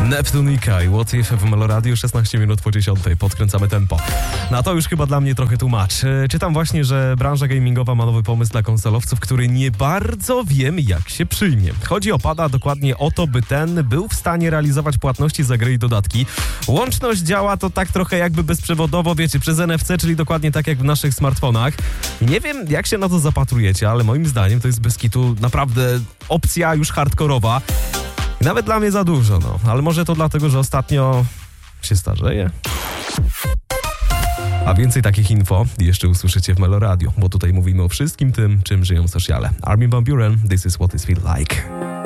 Neptunika i What If w Meloradiu 16 minut po 10. Podkręcamy tempo. Na to już chyba dla mnie trochę tłumacz. Czytam właśnie, że branża gamingowa ma nowy pomysł dla konsolowców, który nie bardzo wiem jak się przyjmie. Chodzi o pada dokładnie o to, by ten był w stanie realizować płatności za gry i dodatki. Łączność działa to tak trochę jakby bezprzewodowo, wiecie, przez NFC, czyli dokładnie tak jak w naszych smartfonach. I nie wiem jak się na to zapatrujecie, ale moim zdaniem to jest bez kitu naprawdę opcja już hardkorowa. I nawet dla mnie za dużo, ale może to dlatego, że ostatnio się starzeję. A więcej takich info jeszcze usłyszycie w Meloradiu, bo tutaj mówimy o wszystkim tym, czym żyją sociale. Armin van Buuren, This is what it feels like.